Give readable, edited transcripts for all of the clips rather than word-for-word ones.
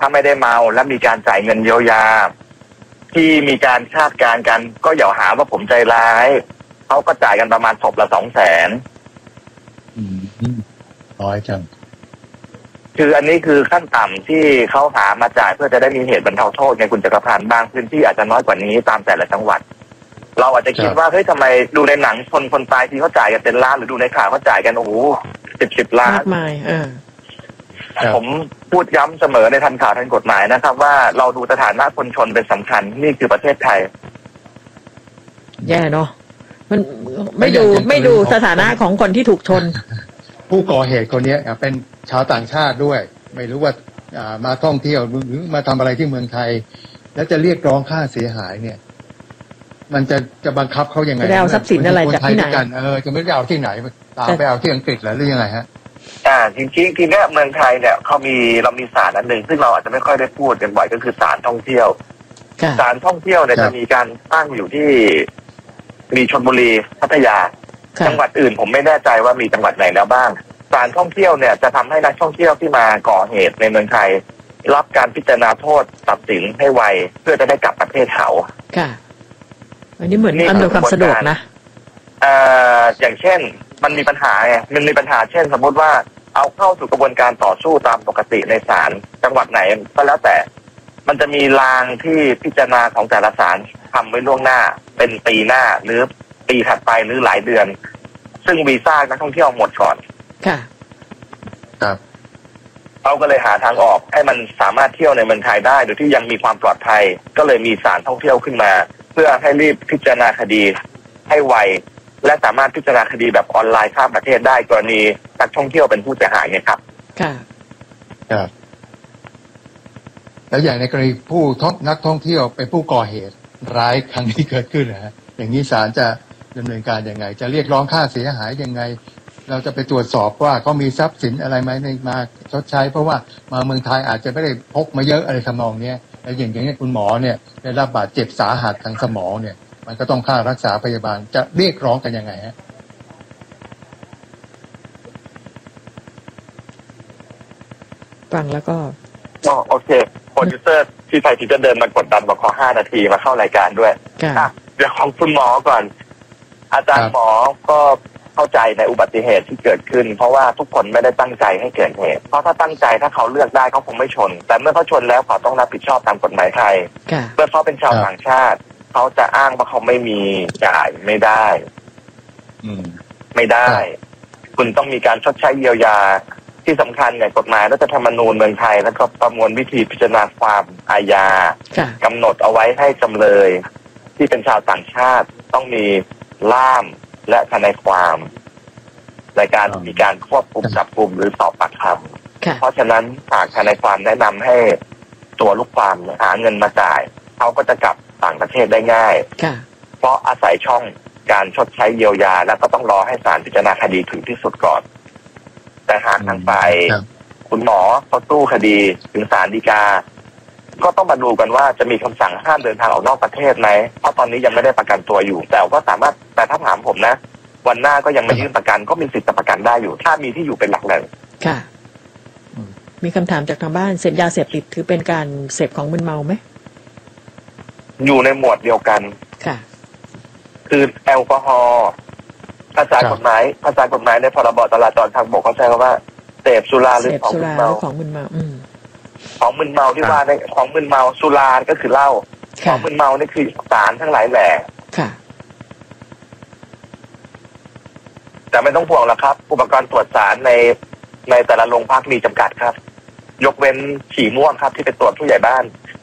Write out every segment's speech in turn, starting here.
าไม่ได้เมาและมีการจ่ายเงินเยียวยาที่มีการคาดการณ์กันก็อย่าหาว่าผมใจร้ายเขาก็จ่ายกันประมาณศพละ200,000 น้อยจังคืออันนี้คือขั้นต่ำที่เขาหามาจ่ายเพื่อจะได้มีเหตุบรรเทาโทษในคุณจักรพันธ์บางพื้นที่อาจจะน้อยกว่านี้ตามแต่ละจังหวัดเราอาจจะคิดว่าเฮ้ยทำไมดูในหนังคนตายที่เขาจ่ายกันเป็นล้านหรือดูในข่าวเขาจ่ายกันโอ้โห10 ล้านมากมายผมพูดย้ำเสมอในทันข่าวทันกฎหมายนะครับว่าเราดูสถานะคนชนเป็นสำคัญนี่คือประเทศไทยแย่เนาะมันไม่ดูสถานะของคนที่ถูกชนผู้ก่อเหตุคนนี้เป็นชาวต่างชาติด้วยไม่รู้ว่ามาท่องเที่ยวหรือมาทำอะไรที่เมืองไทยแล้วจะเรียกร้องค่าเสียหายเนี่ยมันจะบังคับเขายังไงจะเอาทรัพย์สินอะไรจากที่ไหนจะไม่ได้เอาที่ไหนตามไปเอาที่อังกฤษหรือยังไงฮะจริงๆทีนี้เมืองไทยเนี่ยเรามีศาลอันหนึ่งซึ่งเราอาจจะไม่ค่อยได้พูดกันบ่อยก็คือศาลท่องเที่ยวศาลท่องเที่ยวเนี่ยจะมีการตั้งอยู่ที่มีชลบุรีพัทยาจังหวัดอื่นผมไม่แน่ใจว่ามีจังหวัดไหนแล้วบ้างศาลท่องเที่ยวเนี่ยจะทำให้นักท่องเที่ยวที่มาก่อเหตุในเมืองไทยรับการพิจารณาโทษตัดสินให้ไวเพื่อจะได้กลับประเทศเขาค่ะอันนี้เหมือนอำนวยความสะดวกนะอย่างเช่นมันมีปัญหาเช่นสมมติว่าเอาเข้าสู่กระบวนการต่อสู้ตามปกติในศาลจังหวัดไหนก็แล้วแต่มันจะมีรางที่พิจารณาของแต่ละศาลทำไว้ล่วงหน้าเป็นปีหน้าหรือปีถัดไปหรือหลายเดือนซึ่งวีซ่านักท่องเที่ยวหมดก่อนค่ะครับเขาก็เลยหาทางออกให้มันสามารถเที่ยวในเมืองไทยได้โดยที่ยังมีความปลอดภัยก็เลยมีศาลท่องเที่ยวขึ้นมาเพื่อให้รีบพิจารณาคดีให้ไวและสามารถพิจารณาคดีแบบออนไลน์ข้ามประเทศได้กรณีนักท่องเที่ยวเป็นผู้เสียหายเนี่ยครับค่ะครับแล้วอย่างในกรณีนักท่องเที่ยวเป็นผู้ก่อเหตุร้ายครั้งนี้เกิดขึ้นนะฮะอย่างนี้ศาลจะดำเนินการยังไงจะเรียกร้องค่าเสียหายยังไงเราจะไปตรวจสอบว่าเขามีทรัพย์สินอะไรไหมในมาชดใช้เพราะว่ามาเมืองไทยอาจจะไม่ได้พกมาเยอะอะไรทำนองนี้แล้วอย่างนี้คุณหมอเนี่ยได้รับบาดเจ็บสาหัสทางสมองเนี่ยมันก็ต้องค่ารักษาพยาบาลจะเรียกร้องกันยังไงฮะฟังแล้วก็โอเคโปรดิวเซอร์ที่ไทยที่จะเดินมากดดันบอกขอ5 นาทีมาเข้ารายการด้วยเดี๋ยวของคุณหมอก่อนอาจารย์หมอก็เข้าใจในอุบัติเหตุที่เกิดขึ้นเพราะว่าทุกคนไม่ได้ตั้งใจให้เกิดเหตุเพราะถ้าตั้งใจถ้าเขาเลือกได้เขาคงไม่ชนแต่เมื่อเขาชนแล้วเขาต้องรับผิดชอบตามกฎหมายไทยเมื่อเขาเป็นชาวต่างชาติเขาจะอ้างว่าเขาไม่มีจ่ายไม่ได้ไม่ได้คุณต้องมีการชดใช้เยียวยาที่สำคัญเนี่ยกฎหมายรัฐธรรมนูญเมืองไทยแล้วก็ประมวลวิธีพิจารณาความอาญากำหนดเอาไว้ให้จำเลยที่เป็นชาวต่างชาติต้องมีล่ามและทนายความในการมีการควบคุมจับกุมหรือสอบปากคำเพราะฉะนั้นหากทนายความแนะนำให้ตัวลูกความหาเงินมาจ่ายเขาก็จะกลับต่างประเทศได้ง่ายเพราะอาศัยช่องการชดใช้เยียวยาแล้วก็ต้องรอให้ศาลพิจารณาคดีถึงที่สุดก่อนแต่หากทางฝ่ายคุณหมอเขาสู้คดีถึงศาลฎีกาก็ต้องมาดูกันว่าจะมีคำสั่งห้ามเดินทางออกนอกประเทศไหมเพราะตอนนี้ยังไม่ได้ประกันตัวอยู่แต่ก็สามารถแต่ถ้าถามผมนะวันหน้าก็ยังไม่ยื่นประกันก็มีสิทธิ์ประกันได้อยู่ถ้ามีที่อยู่เป็นหลักแหล่งค่ะมีคำถามจากทางบ้านเสพยาเสพติดถือเป็นการเสพของมึนเมาไหมอยู่ในหมวดเดียวกันค่ะคือแอลกอฮอล์ภาษากฎหมายในพรบจราจรทางบกเขาใช้คำว่าเสพสุราหรือของมึนเมาของมึนเมาของมึนเมาที่ว่าในของมึนเมาสุราก็คือเหล้าของมึนเมานี่คือสารทั้งหลายแหล่ค่ะแต่ไม่ต้องห่วงหรอกครับอุปกรณ์ตรวจสารในแต่ละโรงพักมีจำกัดครับยกเว้นฉี่ม่วงครับที่ไปตรวจผู้ใหญ่บ้าน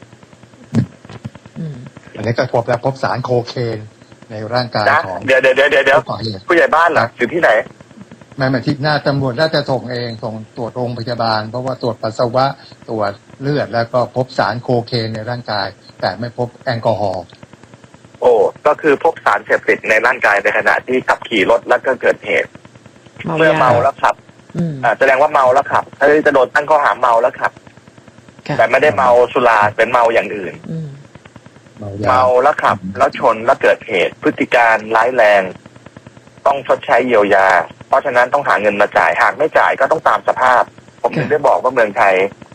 อันนี้ก็พบสารโคเคนในร่างกายของเดี๋ยวผู้ใหญ่บ้านเหรออยู่ที่ไหนไม่มาที่หน้าตำรวจน่าจะส่งเองส่งตรวจโรงพยาบาลเพราะว่าตรวจปัสสาวะตรวจเลือดแล้วก็พบสารโคเคนในร่างกายแต่ไม่พบแอลกอฮอล์ก็คือพบสารเสพติดในร่างกายในขณะที่ขับขี่รถแล้วก็เกิดเหตุเมื่อเมาแล้วขับแสดงว่าเมาแล้วขับถ้าจะโดนตั้งข้อหาเมาแล้วขับแต่ไม่ได้เมาสุราเป็นเมาอย่างอื่นเมาแล้วขับแล้วชนแล้วเกิดเหตุพฤติการร้ายแรงต้องชดใช้เยียวยาเพราะฉะนั้นต้องหาเงินมาจ่ายหากไม่จ่ายก็ต้องตามสภาพผมถึงได้บอกว่าเมืองไทย